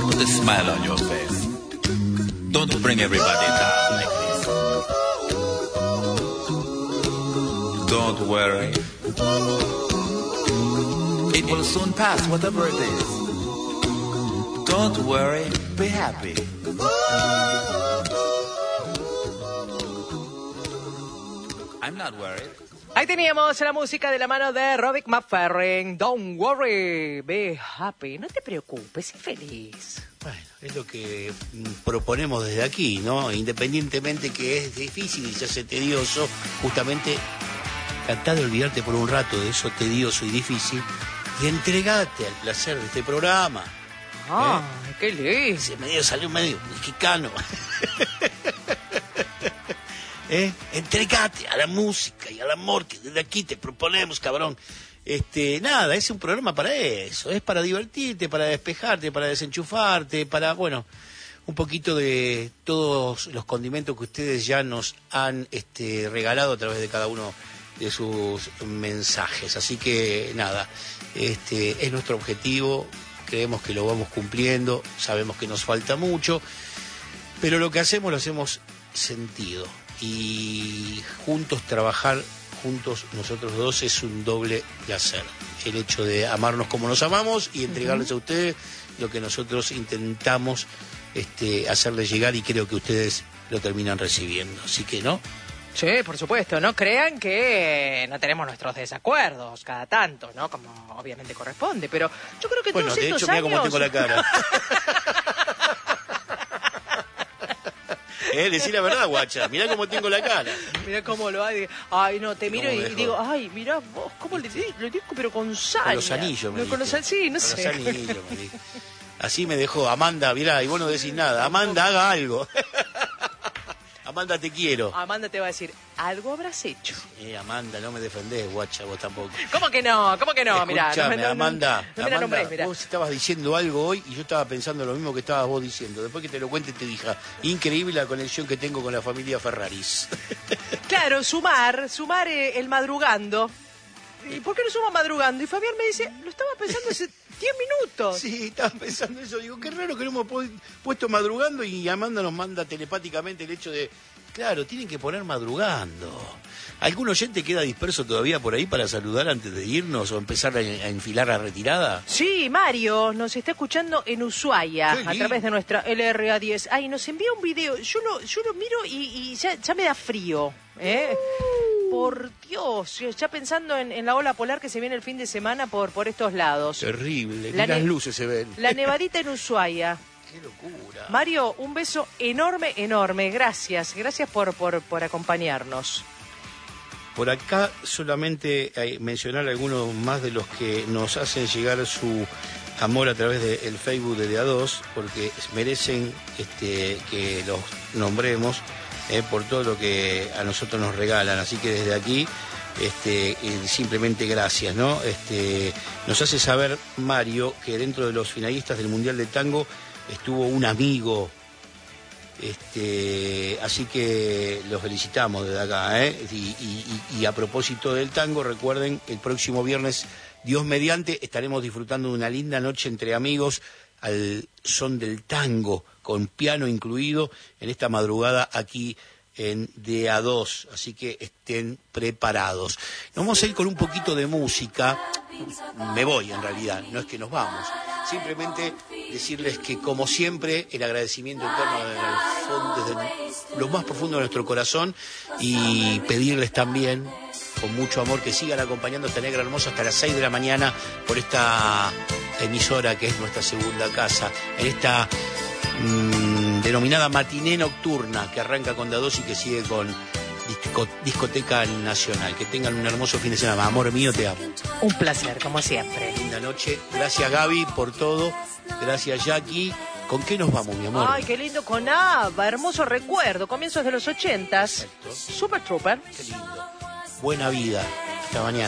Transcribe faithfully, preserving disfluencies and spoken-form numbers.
Put a smile on your face. Don't bring everybody down like this. Don't worry. It will soon pass, whatever it is. Don't worry, be happy. I'm not worried. Ahí teníamos la música de la mano de Roderick McFerrin. Don't worry, be happy. No te preocupes, sé feliz. Bueno, es lo que proponemos desde aquí, ¿no? Independientemente que es difícil y se hace tedioso, justamente tratá de olvidarte por un rato de eso tedioso y difícil y entregate al placer de este programa. ¡Ah, ¿eh? Qué lindo! Se medio salió medio mexicano. ¿Eh? Entregate a la música y al amor que desde aquí te proponemos, cabrón. Este, nada, es un programa para eso, es para divertirte, para despejarte, para desenchufarte, para, bueno, un poquito de todos los condimentos que ustedes ya nos han este, regalado a través de cada uno de sus mensajes. Así que, nada, este, es nuestro objetivo, creemos que lo vamos cumpliendo, sabemos que nos falta mucho, pero lo que hacemos lo hacemos sentido. Y juntos trabajar, juntos nosotros dos, es un doble placer. El hecho de amarnos como nos amamos y entregarles uh-huh. a ustedes lo que nosotros intentamos este, hacerles llegar, y creo que ustedes lo terminan recibiendo. Así que, ¿no? Sí, por supuesto. No crean que no tenemos nuestros desacuerdos cada tanto, ¿no? Como obviamente corresponde. Pero yo creo que bueno, todos de estos hecho, años... mira cómo tengo la cara. Eh, decí la verdad, guacha. Mirá cómo tengo la cara. Mirá cómo lo hay. Ay, no, te miro y mejor? digo, ay, mirá vos, ¿cómo le digo? Lo digo, pero con sal. Con los anillos, me no, con los sal, sí, no con sé. Los anillos, me dijo. Así me dejó. Amanda, mirá, y vos no decís nada. Amanda, haga algo. Amanda, te quiero. Amanda te va a decir, algo habrás hecho. Eh, Amanda, no me defendés, guacha, vos tampoco. ¿Cómo que no? ¿Cómo que no? Mirá, no, Escuchame, no, no, Amanda, no, no me la Amanda, nombrés, mirá. vos estabas diciendo algo hoy y yo estaba pensando lo mismo que estabas vos diciendo. Después que te lo cuente te dije, increíble la conexión que tengo con la familia Ferraris. Claro, sumar, sumar eh, el madrugando. ¿Y por qué no sumo madrugando? Y Fabián me dice, lo estaba pensando hace diez minutos. Sí, estaba pensando eso. Digo, qué raro que no hemos pu- puesto madrugando, y Amanda nos manda telepáticamente el hecho de, claro, tienen que poner madrugando. ¿Algún oyente queda disperso todavía por ahí para saludar antes de irnos o empezar a, a enfilar la retirada? Sí, Mario nos está escuchando en Ushuaia a través de nuestra L R A diez. Ay, nos envía un video. Yo lo, yo lo miro y, y ya, ya me da frío. ¿eh? Uh. Por Dios, ya pensando en, en la ola polar que se viene el fin de semana por, por estos lados. Terrible, la ni las ne- luces se ven. La nevadita en Ushuaia. ¡Qué locura! Mario, un beso enorme, enorme. Gracias, gracias por, por, por acompañarnos. Por acá solamente hay mencionar algunos más de los que nos hacen llegar su amor a través del Facebook de D A dos, porque merecen este, que los nombremos eh, por todo lo que a nosotros nos regalan. Así que desde aquí este, eh, simplemente gracias, ¿no? Este, nos hace saber Mario que dentro de los finalistas del Mundial de Tango estuvo un amigo. Este, así que los felicitamos desde acá, ¿eh? y, y, y a propósito del tango, recuerden, el próximo viernes, Dios mediante, estaremos disfrutando de una linda noche entre amigos al son del tango, con piano incluido, en esta madrugada aquí en D A dos, así que estén preparados. Nos vamos a ir con un poquito de música. Me voy, en realidad, no es que nos vamos. Simplemente decirles que, como siempre, el agradecimiento eterno desde, desde lo más profundo de nuestro corazón, y pedirles también, con mucho amor, que sigan acompañando a esta negra hermosa hasta las seis de la mañana por esta emisora que es nuestra segunda casa, en esta mmm, denominada matiné nocturna que arranca con D A dos y que sigue con disco, Discoteca Nacional. Que tengan un hermoso fin de semana. Amor mío, te amo. Un placer, como siempre. Linda noche. Gracias, Gaby, por todo. Gracias, Jackie. ¿Con qué nos vamos, mi amor? Ay, qué lindo, con ABBA. Hermoso recuerdo. Comienzos de los ochentas. Exacto. Super Trooper. Qué lindo. Buena vida. Hasta mañana.